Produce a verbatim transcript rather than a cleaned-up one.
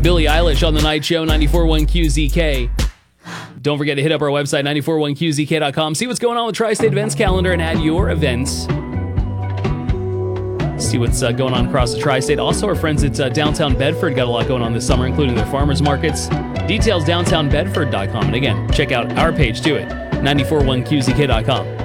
Billie Eilish on The Night Show, ninety-four point one Q Z K. Don't forget to hit up our website, ninety-four point one Q Z K dot com. See what's going on with Tri-State Events Calendar and add your events. See what's uh, going on across the Tri-State. Also, our friends at uh, Downtown Bedford got a lot going on this summer, including their farmers markets. Details, downtown bedford dot com. And again, check out our page too at ninety-four point one Q Z K dot com.